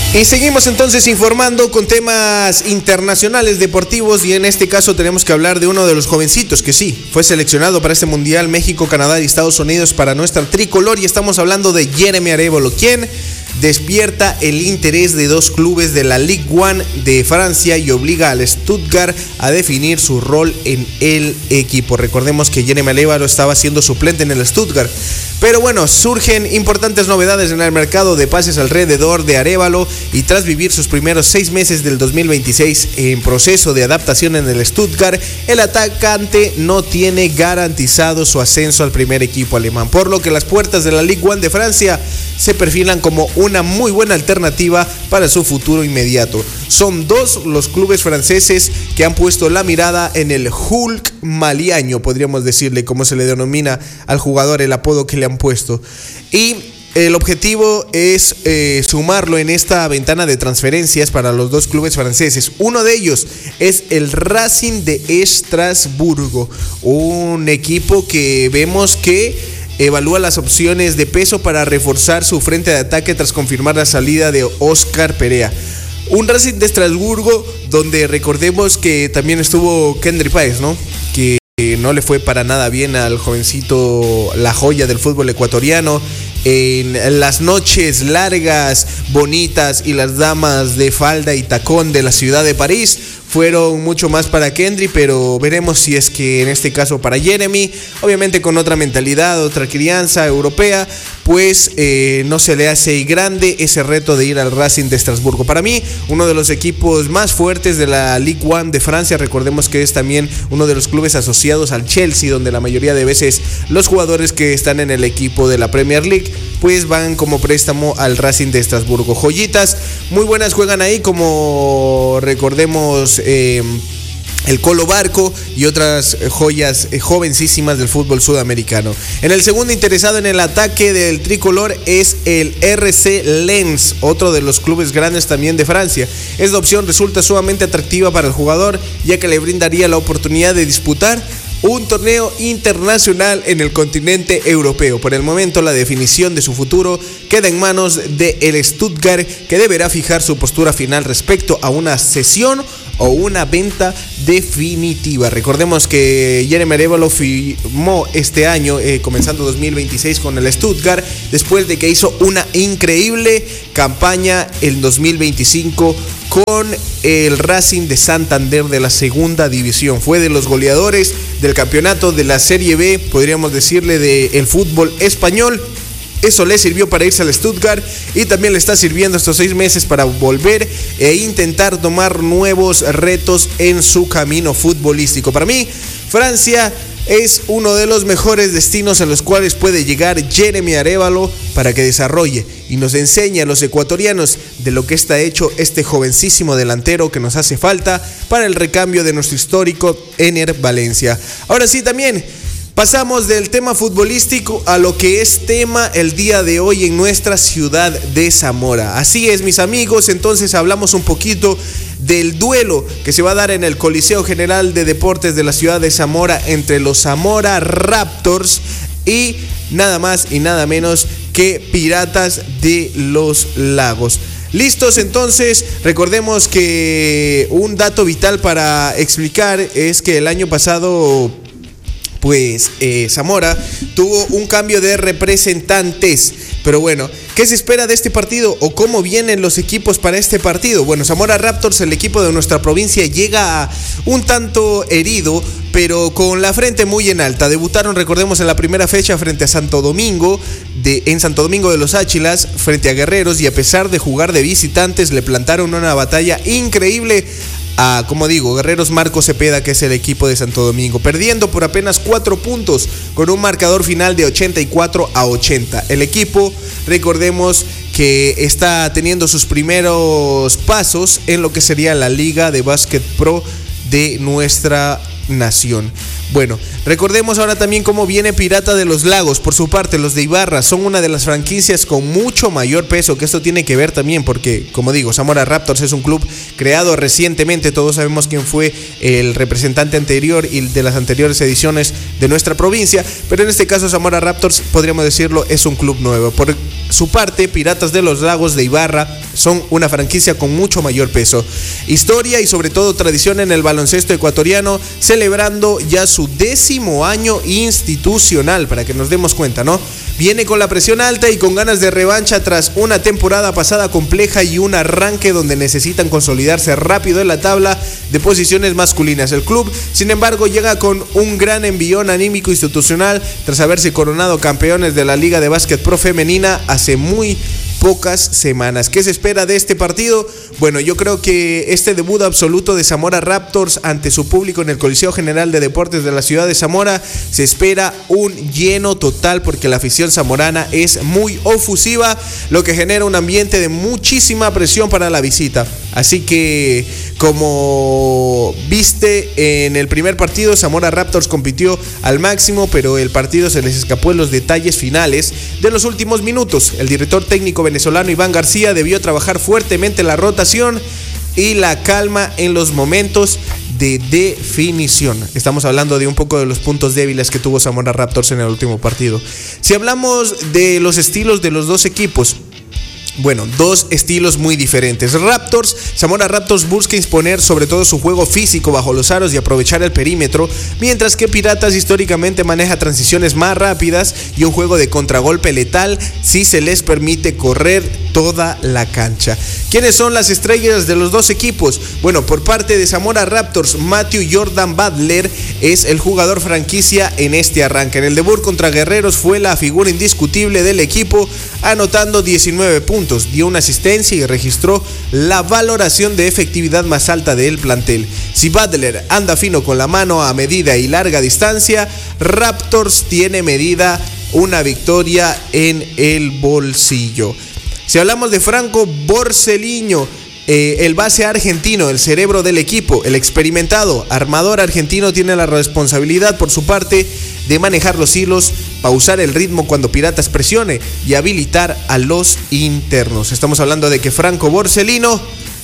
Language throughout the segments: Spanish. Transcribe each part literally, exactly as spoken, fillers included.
Y seguimos entonces informando con temas internacionales deportivos, y en este caso tenemos que hablar de uno de los jovencitos que sí, fue seleccionado para este Mundial, México, Canadá y Estados Unidos para nuestra tricolor, y estamos hablando de Jeremy Arévalo, quien despierta el interés de dos clubes de la Ligue uno de Francia y obliga al Stuttgart a definir su rol en el equipo. Recordemos que Jeremy Arévalo estaba siendo suplente en el Stuttgart, pero bueno, surgen importantes novedades en el mercado de pases alrededor de Arévalo, y tras vivir sus primeros seis meses del dos mil veintiséis en proceso de adaptación en el Stuttgart, el atacante no tiene garantizado su ascenso al primer equipo alemán, por lo que las puertas de la Ligue uno de Francia se perfilan como una muy buena alternativa para su futuro inmediato. Son dos los clubes franceses que han puesto la mirada en el Hulk maliaño, podríamos decirle, como se le denomina al jugador, el apodo que le han puesto. Y el objetivo es eh, sumarlo en esta ventana de transferencias para los dos clubes franceses. Uno de ellos es el Racing de Estrasburgo, un equipo que vemos que evalúa las opciones de peso para reforzar su frente de ataque tras confirmar la salida de Oscar Perea. Un Racing de Estrasburgo donde recordemos que también estuvo Kendry Páez, ¿no? Que no le fue para nada bien al jovencito, la joya del fútbol ecuatoriano. En las noches largas, bonitas y las damas de falda y tacón de la ciudad de París fueron mucho más para Kendry, pero veremos si es que en este caso para Jeremy, obviamente con otra mentalidad, otra crianza europea, pues eh, no se le hace grande ese reto de ir al Racing de Estrasburgo. Para mí, uno de los equipos más fuertes de la Ligue uno de Francia. Recordemos que es también uno de los clubes asociados al Chelsea, donde la mayoría de veces los jugadores que están en el equipo de la Premier League pues van como préstamo al Racing de Estrasburgo. Joyitas muy buenas juegan ahí, como recordemos eh, el Colo Barco y otras joyas eh, jovencísimas del fútbol sudamericano. En el segundo interesado en el ataque del tricolor es el R C Lens, otro de los clubes grandes también de Francia. Esta opción resulta sumamente atractiva para el jugador, ya que le brindaría la oportunidad de disputar un torneo internacional en el continente europeo. Por el momento, la definición de su futuro queda en manos del Stuttgart, que deberá fijar su postura final respecto a una cesión o una venta definitiva. Recordemos que Jeremy Arévalo firmó este año, eh, comenzando dos mil veintiséis con el Stuttgart, después de que hizo una increíble campaña el dos mil veinticinco con el Racing de Santander de la segunda división. Fue de los goleadores del campeonato de la Serie B, podríamos decirle, del fútbol español. Eso le sirvió para irse al Stuttgart, y también le está sirviendo estos seis meses para volver e intentar tomar nuevos retos en su camino futbolístico. Para mí, Francia es uno de los mejores destinos en los cuales puede llegar Jeremy Arévalo para que desarrolle y nos enseñe a los ecuatorianos de lo que está hecho este jovencísimo delantero que nos hace falta para el recambio de nuestro histórico Ener Valencia. Ahora sí, también pasamos del tema futbolístico a lo que es tema el día de hoy en nuestra ciudad de Zamora. Así es, mis amigos, entonces hablamos un poquito del duelo que se va a dar en el Coliseo General de Deportes de la ciudad de Zamora entre los Zamora Raptors y nada más y nada menos que Piratas de los Lagos. Listos, entonces, recordemos que un dato vital para explicar es que el año pasado pues eh, Zamora tuvo un cambio de representantes. Pero bueno, ¿qué se espera de este partido o cómo vienen los equipos para este partido? Bueno, Zamora Raptors, el equipo de nuestra provincia, llega un tanto herido, pero con la frente muy en alta. Debutaron, recordemos, en la primera fecha frente a Santo Domingo, de, en Santo Domingo de los Áchilas, frente a Guerreros, y a pesar de jugar de visitantes, le plantaron una batalla increíble a, como digo, Guerreros Marco Cepeda, que es el equipo de Santo Domingo, perdiendo por apenas cuatro puntos con un marcador final de ochenta y cuatro a ochenta. El equipo, recordemos, que está teniendo sus primeros pasos en lo que sería la Liga de Básquet Pro de nuestra nación. Bueno, recordemos ahora también cómo viene Pirata de los Lagos. Por su parte, los de Ibarra son una de las franquicias con mucho mayor peso, que esto tiene que ver también porque, como digo, Zamora Raptors es un club creado recientemente. Todos sabemos quién fue el representante anterior y de las anteriores ediciones de nuestra provincia, pero en este caso Zamora Raptors, podríamos decirlo, es un club nuevo. Por su parte, Piratas de los Lagos de Ibarra son una franquicia con mucho mayor peso, historia y sobre todo tradición en el baloncesto ecuatoriano, celebrando ya su décimo año institucional, para que nos demos cuenta, ¿no? Viene con la presión alta y con ganas de revancha tras una temporada pasada compleja y un arranque donde necesitan consolidarse rápido en la tabla de posiciones masculinas. El club, sin embargo, llega con un gran envión anímico institucional tras haberse coronado campeones de la Liga de Básquet Pro Femenina hace muy pocas semanas. ¿Qué se espera de este partido? Bueno, yo creo que este debut absoluto de Zamora Raptors ante su público en el Coliseo General de Deportes de la ciudad de Zamora, se espera un lleno total porque la afición zamorana es muy ofusiva, lo que genera un ambiente de muchísima presión para la visita. Así que, como viste en el primer partido, Zamora Raptors compitió al máximo, pero el partido se les escapó en los detalles finales de los últimos minutos. El director técnico venezolano Iván García debió trabajar fuertemente la rotación y la calma en los momentos de definición. Estamos hablando de un poco de los puntos débiles que tuvo Zamora Raptors en el último partido. Si hablamos de los estilos de los dos equipos, bueno, dos estilos muy diferentes. Raptors, Zamora Raptors busca imponer sobre todo su juego físico bajo los aros y aprovechar el perímetro, mientras que Piratas históricamente maneja transiciones más rápidas y un juego de contragolpe letal si se les permite correr toda la cancha. ¿Quiénes son las estrellas de los dos equipos? Bueno, por parte de Zamora Raptors, Matthew Jordan Butler es el jugador franquicia en este arranque. En el debut contra Guerreros fue la figura indiscutible del equipo, anotando diecinueve puntos, dio una asistencia y registró la valoración de efectividad más alta del plantel. Si Butler anda fino con la mano a medida y larga distancia, Raptors tiene medida una victoria en el bolsillo. Si hablamos de Franco Borsellino, eh, el base argentino, el cerebro del equipo, el experimentado armador argentino tiene la responsabilidad por su parte de manejar los hilos, pausar el ritmo cuando Piratas presione y habilitar a los internos. Estamos hablando de que Franco Borsellino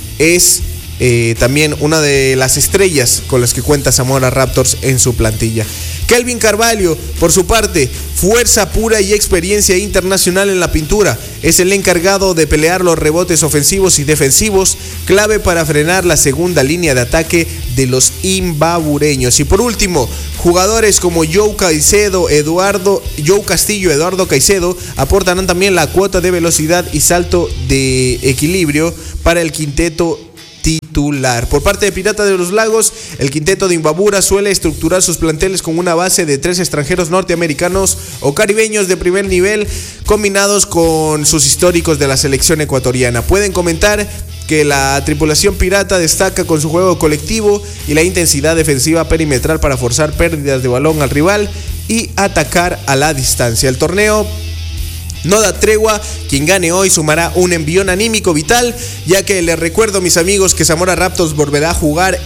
es eh, también una de las estrellas con las que cuenta Zamora Raptors en su plantilla. Kelvin Carvalho, por su parte, fuerza pura y experiencia internacional en la pintura. Es el encargado de pelear los rebotes ofensivos y defensivos, clave para frenar la segunda línea de ataque de los imbabureños. Y por último, jugadores como Joe Caicedo, Eduardo, Joe Castillo, Eduardo Caicedo aportarán también la cuota de velocidad y salto de equilibrio para el quinteto titular. Por parte de Pirata de los Lagos, el quinteto de Imbabura suele estructurar sus planteles con una base de tres extranjeros norteamericanos o caribeños de primer nivel, combinados con sus históricos de la selección ecuatoriana. Pueden comentar que la tripulación pirata destaca con su juego colectivo y la intensidad defensiva perimetral para forzar pérdidas de balón al rival y atacar a la distancia. El torneo no da tregua, quien gane hoy sumará un envión anímico vital, ya que les recuerdo, mis amigos, que Zamora Raptors volverá a jugar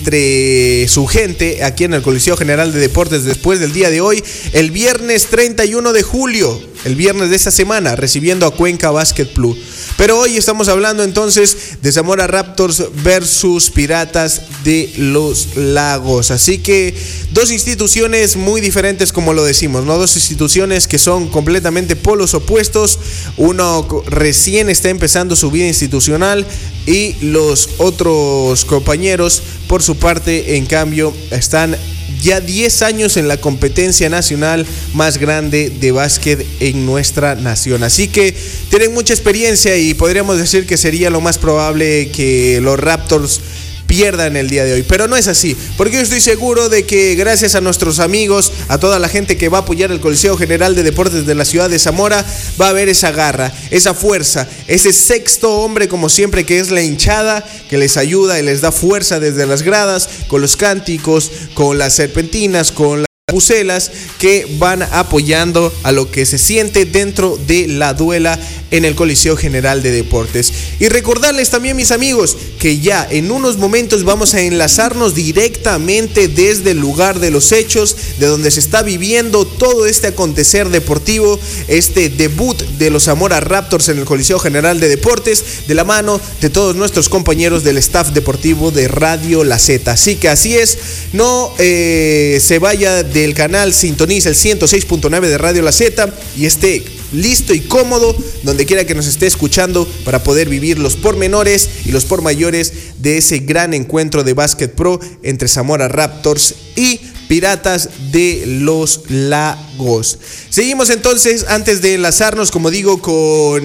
entre su gente aquí en el Coliseo General de Deportes después del día de hoy, el viernes treinta y uno de julio, el viernes de esta semana, recibiendo a Cuenca Basket Club. Pero hoy estamos hablando entonces de Zamora Raptors versus Piratas de los Lagos. Así que dos instituciones muy diferentes, como lo decimos, ¿no? Dos instituciones que son completamente polos opuestos. Uno recién está empezando su vida institucional y los otros compañeros, por su parte, en cambio, están ya diez años en la competencia nacional más grande de básquet en nuestra nación. Así que tienen mucha experiencia y podríamos decir que sería lo más probable que los Raptors pierdan el día de hoy, pero no es así, porque yo estoy seguro de que gracias a nuestros amigos, a toda la gente que va a apoyar el Coliseo General de Deportes de la ciudad de Zamora, va a haber esa garra, esa fuerza, ese sexto hombre como siempre que es la hinchada, que les ayuda y les da fuerza desde las gradas, con los cánticos, con las serpentinas, con la bucelas que van apoyando a lo que se siente dentro de la duela en el Coliseo General de Deportes. Y recordarles también, mis amigos, que ya en unos momentos vamos a enlazarnos directamente desde el lugar de los hechos, de donde se está viviendo todo este acontecer deportivo, este debut de los Zamora Raptors en el Coliseo General de Deportes, de la mano de todos nuestros compañeros del staff deportivo de Radio La Z. Así que así es, no eh, se vaya del canal, sintoniza el ciento seis punto nueve de Radio La Z y esté listo y cómodo donde quiera que nos esté escuchando para poder vivir los pormenores y los pormayores de ese gran encuentro de Básquet Pro entre Zamora Raptors y Piratas de los Lagos. Seguimos entonces, antes de enlazarnos, como digo, con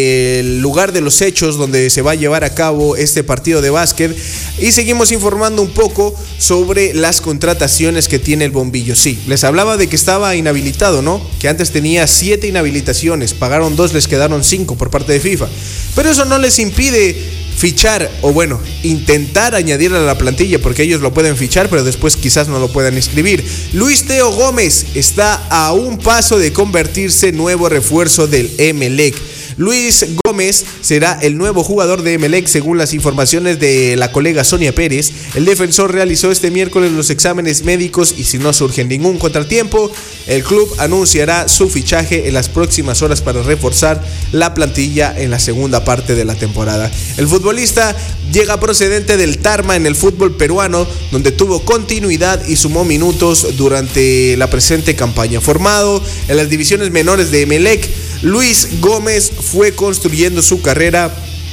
el lugar de los hechos donde se va a llevar a cabo este partido de básquet, y seguimos informando un poco sobre las contrataciones que tiene el Bombillo. Sí, les hablaba de que estaba inhabilitado, ¿no? Que antes tenía siete inhabilitaciones, pagaron dos, les quedaron cinco por parte de FIFA, pero eso no les impide fichar, o bueno, intentar añadir a la plantilla, porque ellos lo pueden fichar, pero después quizás no lo puedan inscribir. Luis Teo Gómez está a un paso de convertirse en nuevo refuerzo del Emelec. Luis Gómez será el nuevo jugador de Emelec, según las informaciones de la colega Sonia Pérez. El defensor realizó este miércoles los exámenes médicos y si no surge ningún contratiempo, el club anunciará su fichaje en las próximas horas para reforzar la plantilla en la segunda parte de la temporada. El futbolista llega procedente del Tarma en el fútbol peruano, donde tuvo continuidad y sumó minutos durante la presente campaña. Formado en las divisiones menores de Emelec, Luis Gómez fue construyendo su carrera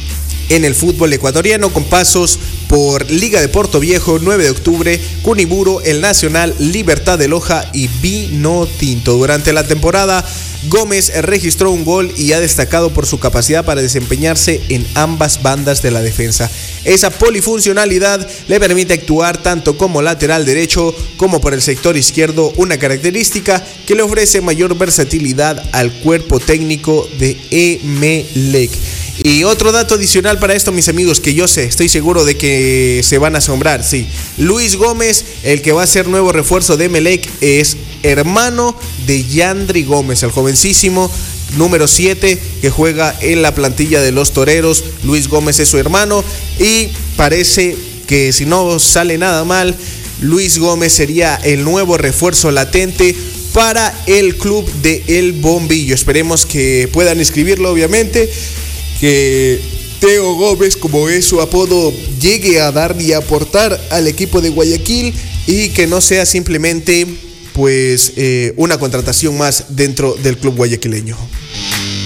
en el fútbol ecuatoriano con pasos por Liga de Porto Viejo, nueve de octubre, Cuniburo, El Nacional, Libertad de Loja y Vino Tinto. Durante la temporada, Gómez registró un gol y ha destacado por su capacidad para desempeñarse en ambas bandas de la defensa. Esa polifuncionalidad le permite actuar tanto como lateral derecho como por el sector izquierdo, una característica que le ofrece mayor versatilidad al cuerpo técnico de Emelec. Y otro dato adicional para esto, mis amigos, que yo sé, estoy seguro de que se van a asombrar, sí. Luis Gómez, el que va a ser nuevo refuerzo de Emelec, es hermano de Yandri Gómez, el jovencísimo número siete que juega en la plantilla de los Toreros. Luis Gómez es su hermano y parece que si no sale nada mal, Luis Gómez sería el nuevo refuerzo latente para el club de El Bombillo. Esperemos que puedan inscribirlo, obviamente, que Teo Gómez, como es su apodo, llegue a dar y aportar al equipo de Guayaquil y que no sea simplemente pues eh, una contratación más dentro del club guayaquileño.